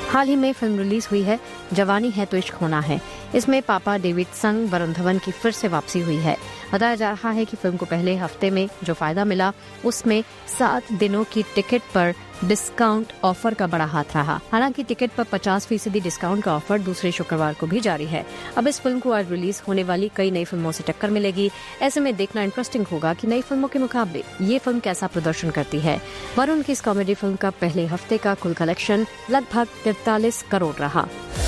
हाल ही में film release हुई है जवानी है तो इश्क होना है। इसमें पापा डेविड संग वरुण धवन की फिर से वापसी हुई है। बताया जा रहा है कि फिल्म को पहले हफ्ते में जो फायदा मिला उसमें 7 दिनों की टिकट पर डिस्काउंट ऑफर का बड़ा हाथ रहा। हालांकि टिकट पर 50% डिस्काउंट का ऑफर दूसरे शुक्रवार को भी जारी है। अब इस फिल्म को आज रिलीज होने वाली कई नई फिल्मों से टक्कर मिलेगी। ऐसे में देखना इंटरेस्टिंग होगा कि नई फिल्मों के मुकाबले ये फिल्म कैसा प्रदर्शन करती है। वरुण की इस कॉमेडी फिल्म का पहले हफ्ते का कुल कलेक्शन लगभग 43 करोड़ रहा।